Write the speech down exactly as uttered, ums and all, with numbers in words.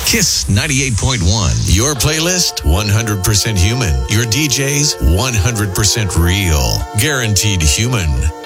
Kiss ninety-eight point one. Your playlist, one hundred percent human. Your D Js, one hundred percent real. Guaranteed human.